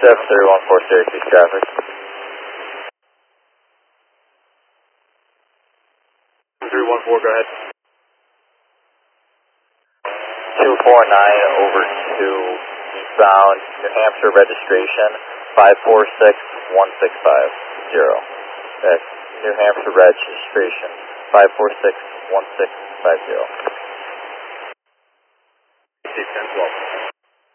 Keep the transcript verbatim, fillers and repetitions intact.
seven three one four Syracuse traffic. three one four, go ahead. two four nine over two eastbound, New Hampshire registration five four six one six five zero. That's New Hampshire registration five four six one six five zero. ten twelve.